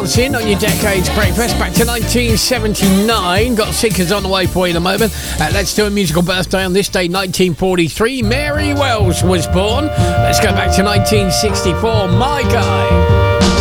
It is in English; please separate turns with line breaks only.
dancing on your Decades Breakfast. Back to 1979. Got Seekers on the way for you in a moment. Let's do a musical birthday on this day, 1943. Mary Wells was born. Let's go back to 1964. My Guy.